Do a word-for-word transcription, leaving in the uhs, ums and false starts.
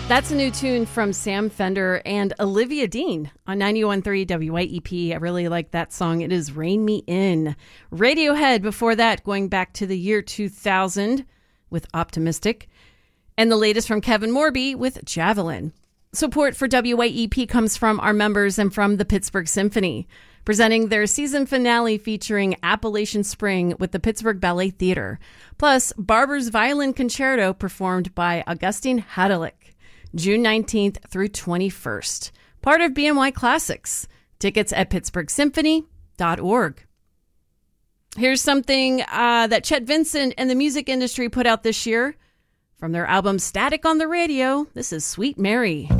That's a new tune from Sam Fender and Olivia Dean on ninety-one point three W Y E P. I really like that song. It is Rain Me In. Radiohead before that, going back to the year two thousand with Optimistic. And the latest from Kevin Morby with Javelin. Support for W Y E P comes from our members and from the Pittsburgh Symphony, presenting their season finale featuring Appalachian Spring with the Pittsburgh Ballet Theater, plus Barber's Violin Concerto performed by Augustine Hadalick, June nineteenth through twenty-first. Part of B N Y Classics. Tickets at pittsburgh symphony dot org. Here's something uh, that Chet Vincent and the music industry put out this year. From their album Static on the Radio, this is Sweet Mary.